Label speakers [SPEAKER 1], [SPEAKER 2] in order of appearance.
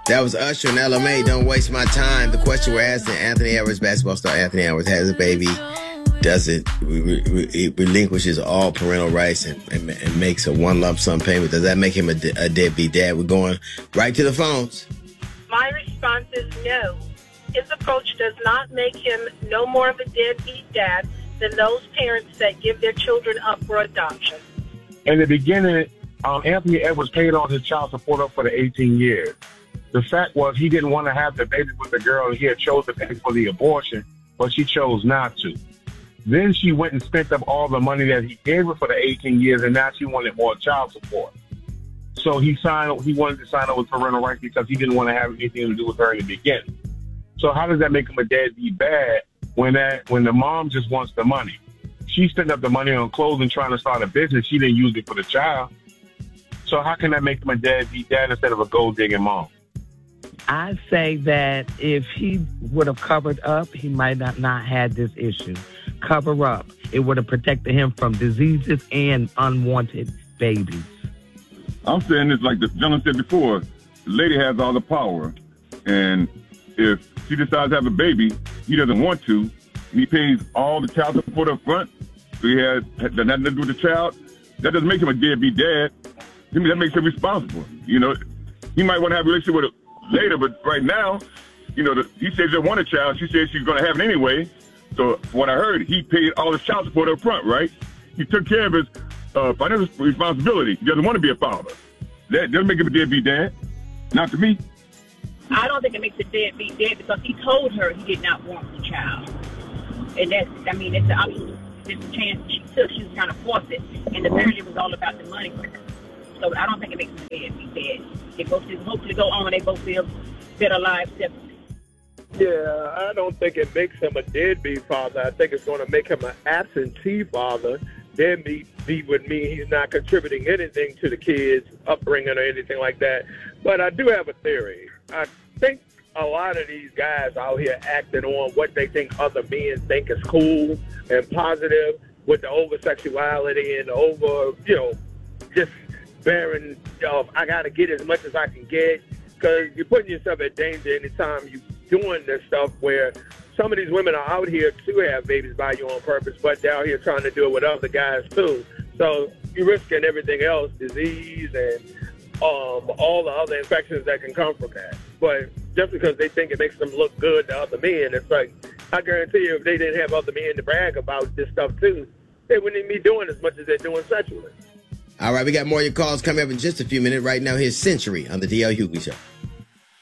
[SPEAKER 1] That was Usher and LMA, Don't Waste My Time. The question we're asking, Anthony Edwards, basketball star Anthony Edwards, has a baby, relinquishes all parental rights and makes a one lump sum payment. Does that make him a deadbeat dad? We're going right to the phones.
[SPEAKER 2] My response is no. His approach does not make him no more of a deadbeat dad than those parents that give their children up for adoption.
[SPEAKER 3] In the beginning, Anthony Edwards paid all his child support up for the 18 years. The fact was he didn't want to have the baby with the girl. He had chosen to pay for the abortion, but she chose not to. Then she went and spent up all the money that he gave her for the 18 years, and now she wanted more child support. So he wanted to sign up with parental rights because he didn't want to have anything to do with her in the beginning. So how does that make him a deadbeat bad when the mom just wants the money? She spent up the money on clothes and trying to start a business. She didn't use it for the child. So how can that make him a deadbeat dad instead of a gold-digging mom?
[SPEAKER 4] I say that if he would have covered up, he might not had this issue. Cover up. It would have protected him from diseases and unwanted babies.
[SPEAKER 5] I'm saying this like the gentleman said before. The lady has all the power. And if she decides to have a baby, he doesn't want to, and he pays all the child support up front, so he has nothing to do with the child, that doesn't make him a deadbeat dad. That makes him responsible. You know, he might want to have a relationship with her later, but right now, you know, he says they want a child. She says she's going to have it anyway. So what I heard, he paid all his child support up front, right? He took care of his financial responsibility. He doesn't want to be a father. That doesn't make him a deadbeat dad. Not to me.
[SPEAKER 6] I don't think it makes a deadbeat dad because he told her he did not want the child. And it's a chance she took. She was trying to force it. And apparently it was all about the money for her. So I don't think it makes him a deadbeat dad. They both hopefully go on and they both live better lives separately.
[SPEAKER 7] Yeah, I don't think it makes him a deadbeat father. I think it's going to make him an absentee father. Deadbeat would mean he's not contributing anything to the kids' upbringing or anything like that. But I do have a theory. I think a lot of these guys out here acting on what they think other men think is cool and positive with the over-sexuality and just bearing, I got to get as much as I can get, because you're putting yourself at danger anytime you're doing this stuff where some of these women are out here to have babies by you on purpose, but they're out here trying to do it with other guys too. So you're risking everything else, disease and all the other infections that can come from that. But just because they think it makes them look good to other men, it's like, I guarantee you if they didn't have other men to brag about this stuff too, they wouldn't even be doing as much as they're doing sexually.
[SPEAKER 1] All right, we got more of your calls coming up in just a few minutes. Right now, here's Century on the D.L. Hughley Show.